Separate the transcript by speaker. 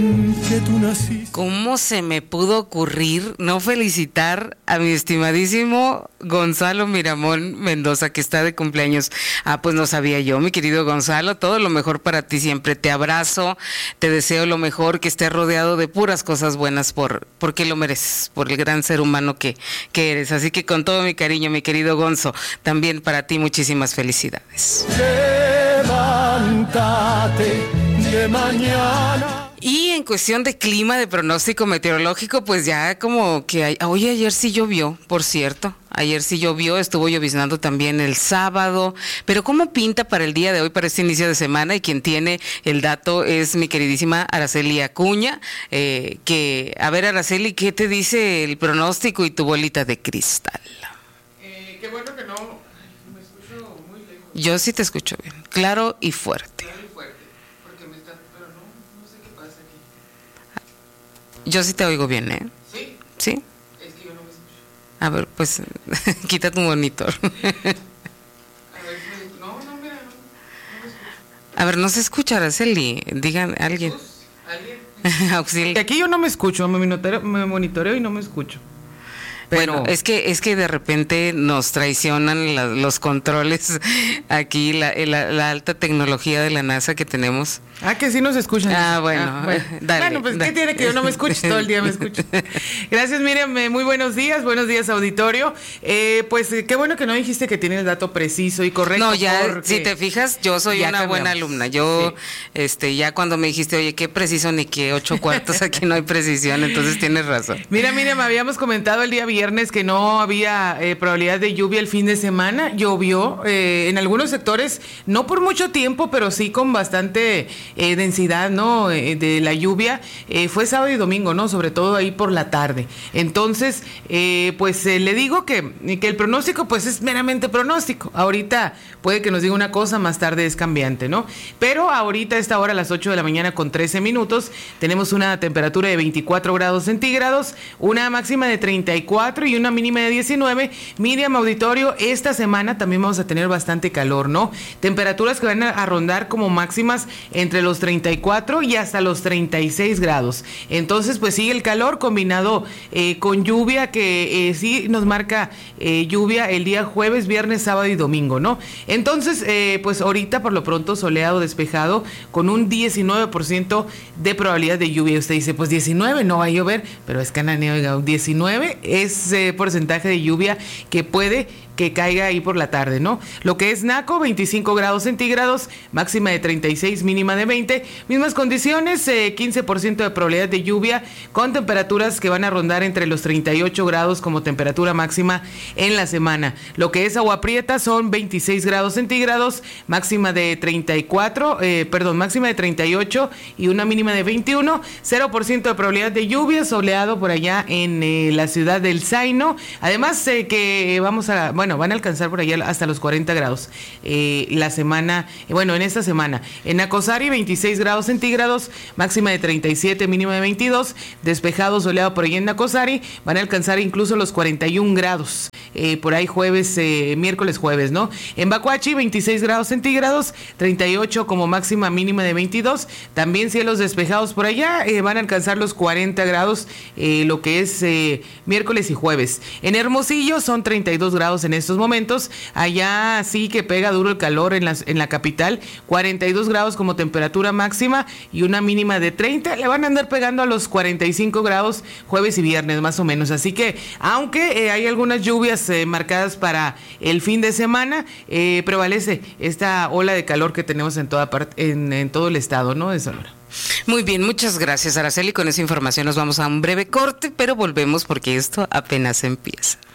Speaker 1: ¿Cómo se me pudo ocurrir no felicitar a mi estimadísimo Gonzalo Miramón Mendoza, que está de cumpleaños? Pues no sabía yo, mi querido Gonzalo, todo lo mejor para ti siempre. Te abrazo, te deseo lo mejor, que estés rodeado de puras cosas buenas porque lo mereces, por el gran ser humano que eres. Así que con todo mi cariño, mi querido Gonzo, también para ti muchísimas felicidades. Levántate de mañana. Y en cuestión de clima, de pronóstico meteorológico, pues ya como que oye, ayer sí llovió, por cierto. Ayer sí llovió, estuvo lloviznando también el sábado. Pero ¿cómo pinta para el día de hoy, para este inicio de semana? Y quien tiene el dato es mi queridísima Araceli Acuña. A ver, Araceli, ¿qué te dice el pronóstico y tu bolita de cristal?
Speaker 2: Qué bueno que no me escucho muy lejos.
Speaker 1: Yo sí te escucho bien, claro y fuerte. Yo sí te oigo bien, ¿eh?
Speaker 2: ¿Sí?
Speaker 1: ¿Sí?
Speaker 2: Es que yo no me escucho.
Speaker 1: A ver, pues, quita tu monitor.
Speaker 2: A ver, no me escucho.
Speaker 1: A ver, no se escucha, Araceli. Digan, alguien.
Speaker 2: ¿Alguien?
Speaker 1: Auxilio.
Speaker 2: Aquí yo no me escucho, me monitoreo y no me escucho.
Speaker 1: Pero bueno, es que de repente nos traicionan los controles aquí, la alta tecnología de la NASA que tenemos.
Speaker 2: Que sí nos escuchan.
Speaker 1: Bueno. Dale.
Speaker 2: Bueno, pues, ¿qué tiene que yo no me escucho? Todo el día me escucho. Gracias, Miriam. Muy buenos días, auditorio. Pues qué bueno que no dijiste que tiene el dato preciso y correcto.
Speaker 1: No, ya, si te fijas, yo soy una buena alumna. Yo, sí. Ya cuando me dijiste, oye, qué preciso ni qué 8 cuartos, aquí no hay precisión, entonces tienes razón.
Speaker 2: Mira, Miriam, habíamos comentado el día viernes que no había probabilidad de lluvia el fin de semana. Llovió en algunos sectores, no por mucho tiempo, pero sí con bastante densidad, ¿no? De la lluvia. Fue sábado y domingo, ¿no? Sobre todo ahí por la tarde. Entonces, pues le digo que el pronóstico pues es meramente pronóstico. Ahorita puede que nos diga una cosa, más tarde es cambiante, ¿no? Pero ahorita a esta hora, a las 8 de la mañana con 13 minutos, tenemos una temperatura de 24 grados centígrados, una máxima de 34 y una mínima de 19. Miriam, auditorio, esta semana también vamos a tener bastante calor, ¿no? Temperaturas que van a rondar como máximas entre los 34 y hasta los 36 grados. Entonces, pues sigue el calor combinado con lluvia que sí nos marca lluvia el día jueves, viernes, sábado y domingo, ¿no? Entonces, pues ahorita por lo pronto soleado, despejado, con un 19% de probabilidad de lluvia. Usted dice, pues 19 no va a llover, pero es cananeo, oiga, 19 es porcentaje de lluvia que puede que caiga ahí por la tarde, ¿no? Lo que es Naco, 25 grados centígrados, máxima de 36, mínima de 20. Mismas condiciones, 15% de probabilidad de lluvia, con temperaturas que van a rondar entre los 38 grados como temperatura máxima en la semana. Lo que es Agua Prieta son 26 grados centígrados, máxima de 38 y una mínima de 21. 0% de probabilidad de lluvia, soleado por allá en la ciudad del Zaino. Además, que van a alcanzar por allá hasta los 40 grados en esta semana. En Nacosari, 26 grados centígrados, máxima de 37, mínima de 22, despejado, soleado por allá en Nacosari, van a alcanzar incluso los 41 grados, por ahí miércoles, jueves, ¿no? En Bacuachi, 26 grados centígrados, 38 como máxima, mínima de 22, también cielos despejados por allá, van a alcanzar los 40 grados, lo que es miércoles y jueves. En Hermosillo son 32 grados en estos momentos, allá sí que pega duro el calor en la capital, 42 grados como temperatura máxima y una mínima de 30, le van a andar pegando a los 45 grados jueves y viernes más o menos, así que aunque hay algunas lluvias marcadas para el fin de semana, prevalece esta ola de calor que tenemos en toda parte, en todo el estado, ¿no? De Sonora.
Speaker 1: Muy bien, muchas gracias, Araceli. Con esa información nos vamos a un breve corte, pero volvemos porque esto apenas empieza.